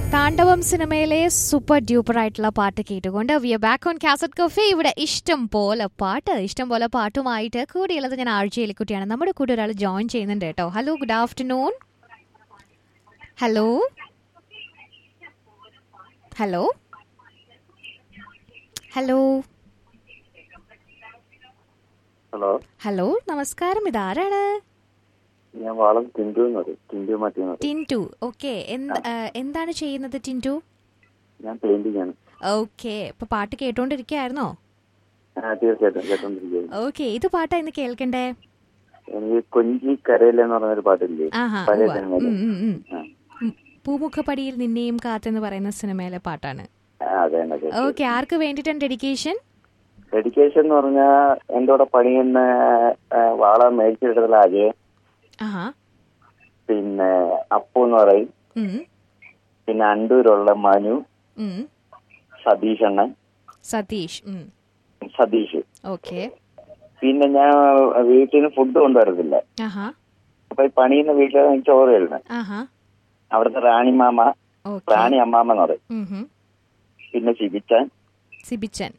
താണ്ഡവം സിനിമയിലെ super duper ആയിട്ടുള്ള പാട്ട് കേട്ടുകൊണ്ട് V are back on cassette cafe. ഇവിടെ ഇഷ്ടം പോലെ പാട്ടുമായിട്ട് കൂടിയുള്ളത് ഞാൻ ആഴ്ച എലിക്കുട്ടിയാണ്. നമ്മുടെ കൂടെ ഒരാൾ ജോയിൻ ചെയ്യുന്നുണ്ട് കേട്ടോ. Hello, good afternoon. Hello hello hello hello hello നമസ്കാരം, ഇതാരാണ്? ഞാൻ വാളം ടിൻറ്റു എന്ന് പറയും. ടിൻറ്റു മാറ്റി. ടിൻറ്റു, ഓക്കെ. എന്താണ് ചെയ്യുന്നത് ടിൻറ്റു? ഞാൻ പെയിന്റിംഗ് ആണ്. ഓക്കെ, ഇപ്പൊ പാട്ട് കേട്ടോണ്ടിരിക്കുകയായിരുന്നോ? തീർച്ചയായിട്ടും കേട്ടോണ്ടിരിക്കുന്നു. ഓക്കെ, ഏത് പാട്ടാ ഇന്ന് കേൾക്കണ്ടേ? എനിക്ക് കൊഞ്ചി കരയില്ലെന്ന് പറഞ്ഞൊരു പാട്ടില്ലേ, പഴയ സിനിമയിലെ. പൂമുഖപ്പടിയിൽ നിന്നെയും കാത്തെന്ന് പറയുന്ന സിനിമയിലെ പാട്ടാണ്. അതെ. ഓക്കെ, ആർക്ക് വേണ്ടിയിട്ടാണ് ഡെഡിക്കേഷൻ? ഡെഡിക്കേഷൻ എന്ന് പറഞ്ഞാൽ എന്റെ കൂടെ പണിയുന്ന വാള മേടിച്ചെടുത്തുള്ള അജയ്, പിന്നെ അപ്പു എന്ന് പറയും, പിന്നെ അണ്ടൂരുള്ള മനു, സതീഷ്. ഓക്കെ. പിന്നെ ഞാൻ വീട്ടിൽ നിന്ന് ഫുഡ് കൊണ്ടുവരത്തില്ല. അപ്പൊ ഈ പണിയുന്ന വീട്ടിൽ ചോറ് കഴിക്കണം. അവിടുത്തെ റാണി അമ്മാമ്മ എന്ന് പറയും. പിന്നെ ഷിബിച്ചാൻ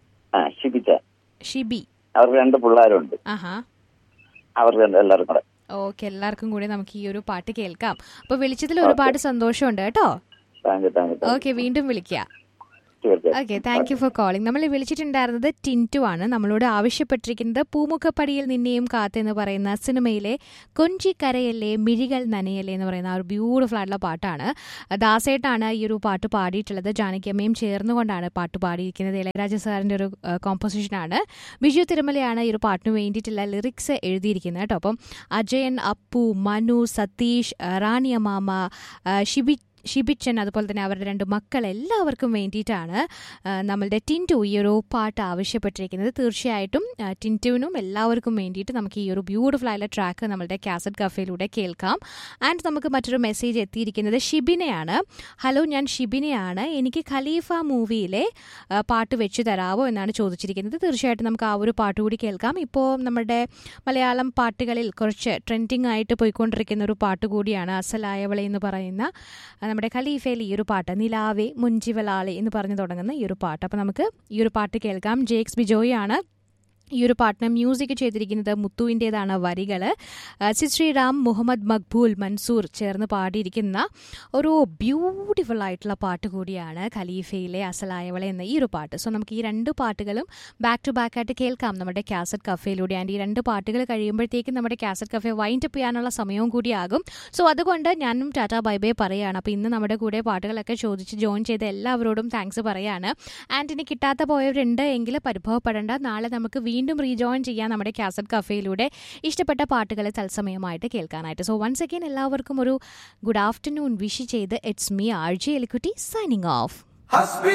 അവർക്ക് 2 പിള്ളേരുണ്ട്. അവർക്ക് എല്ലാവർക്കും കൂടെ. ഓക്കെ, എല്ലാവർക്കും കൂടി നമുക്ക് ഈ ഒരു പാട്ട് കേൾക്കാം. അപ്പൊ വിളിച്ചതിൽ ഒരുപാട് സന്തോഷമുണ്ട് കേട്ടോ. ഓക്കെ, വീണ്ടും വിളിക്കാം. Okay, thank you for calling. നമ്മൾ വിളിച്ചിട്ടുണ്ടായിരുന്നത് ടിൻറ്റു ആണ്. നമ്മളോട് ആവശ്യപ്പെട്ടിരിക്കുന്നത് പൂമുഖപ്പടിയിൽ നിന്നെയും കാത്തെന്ന് പറയുന്ന സിനിമയിലെ കൊഞ്ചി കരയല്ലേ മിഴികൾ നനയല്ലേ എന്ന് പറയുന്ന ആ ഒരു ബ്യൂട്ടിഫുൾ ആയിട്ടുള്ള പാട്ടാണ്. ദാസേട്ടാണ് ഈ ഒരു പാട്ട് പാടിയിട്ടുള്ളത്. ജാനകിയമ്മയും ചേർന്നുകൊണ്ടാണ് പാട്ട് പാടിയിരിക്കുന്നത്. ഇളയരാജ സാറിൻ്റെ ഒരു കോമ്പോസിഷനാണ്. ബിജു തിരുമലയാണ് ഈ ഒരു പാട്ടിന് വേണ്ടിയിട്ടുള്ള ലിറിക്സ് എഴുതിയിരിക്കുന്നത് കേട്ടോ. അപ്പം അജയൻ, അപ്പു, മനു, സതീഷ്, റാണിയമ്മാമ, ഷിബിച്ചൻ, അതുപോലെ തന്നെ അവരുടെ 2 മക്കൾ, എല്ലാവർക്കും വേണ്ടിയിട്ടാണ് നമ്മളുടെ ടിൻറ്റു ഈ ഒരു പാട്ട് ആവശ്യപ്പെട്ടിരിക്കുന്നത്. തീർച്ചയായിട്ടും ടിൻറ്റുവിനും എല്ലാവർക്കും വേണ്ടിയിട്ട് നമുക്ക് ഈ ഒരു ബ്യൂട്ടിഫുൾ ആയിട്ടുള്ള ട്രാക്ക് നമ്മളുടെ കാസറ്റ് കഫേയിലൂടെ കേൾക്കാം. ആൻഡ് നമുക്ക് മറ്റൊരു മെസ്സേജ് എത്തിയിരിക്കുന്നത് ഷിബിനെയാണ്. ഹലോ, ഞാൻ ഷിബിനെയാണ്. എനിക്ക് ഖലീഫ മൂവിയിലെ പാട്ട് വെച്ച് തരാമോ എന്നാണ് ചോദിച്ചിരിക്കുന്നത്. തീർച്ചയായിട്ടും നമുക്ക് ആ ഒരു പാട്ട് കൂടി കേൾക്കാം. ഇപ്പോൾ നമ്മുടെ മലയാളം പാട്ടുകളിൽ കുറച്ച് ട്രെൻഡിങ് ആയിട്ട് പോയിക്കൊണ്ടിരിക്കുന്ന ഒരു പാട്ട് കൂടിയാണ് അസലായവളെ എന്ന് പറയുന്ന നമ്മുടെ ഖലീഫയിൽ ഈ ഒരു പാട്ട്, നിലാവേ മുഞ്ചിവലാളെ എന്ന് പറഞ്ഞു തുടങ്ങുന്ന ഈ ഒരു പാട്ട്. അപ്പോൾ നമുക്ക് ഈ ഒരു പാട്ട് കേൾക്കാം. ജേക്സ് ബിജോയ് ആണ് ഈ ഒരു പാട്ടിന് മ്യൂസിക് ചെയ്തിരിക്കുന്നത്. മുത്തുവിൻ്റേതാണ് വരികൾ. ശ്രീറാം, മുഹമ്മദ് മഖ്ബൂൽ, മൻസൂർ ചേർന്ന് പാടിയിരിക്കുന്ന ഒരു ബ്യൂട്ടിഫുൾ ആയിട്ടുള്ള പാട്ട് കൂടിയാണ് ഖലീഫയിലെ അസലായവളെ എന്ന ഈ ഒരു പാട്ട്. സോ നമുക്ക് ഈ 2 പാട്ടുകളും ബാക്ക് ടു ബാക്ക് ആയിട്ട് കേൾക്കാം നമ്മുടെ കാസറ്റ് കഫേയിലൂടെ. ആൻഡ് ഈ 2 പാട്ടുകൾ കഴിയുമ്പോഴത്തേക്കും നമ്മുടെ കാസറ്റ് കഫേ വൈൻഡ് അപ്പ് ചെയ്യാനുള്ള സമയവും കൂടിയാകും. സോ അതുകൊണ്ട് ഞാനും ടാറ്റാ ബൈ ബൈ പറയുകയാണ്. അപ്പോൾ ഇന്ന് നമ്മുടെ കൂടെ പാട്ടുകളൊക്കെ ചോദിച്ച് ജോയിൻ ചെയ്ത എല്ലാവരോടും താങ്ക്സ് പറയുകയാണ്. ആൻഡ് ഇനി കിട്ടാത്ത പോയവരുണ്ട് എങ്കിൽ പരിഭവപ്പെടേണ്ട. നാളെ നമുക്ക് വീണ്ടും റീജോയിൻ ചെയ്യാൻ നമ്മുടെ കാസറ്റ് കഫേയിലൂടെ ഇഷ്ടപ്പെട്ട പാട്ടുകളെ തത്സമയമായിട്ട് കേൾക്കാനായിട്ട്. സോ വൺസ് അഗൈൻ എല്ലാവർക്കും ഒരു ഗുഡ് ആഫ്റ്റർനൂൺ വിഷ് ചെയ്ത് it's me RJ എലിക്കുട്ടി signing off.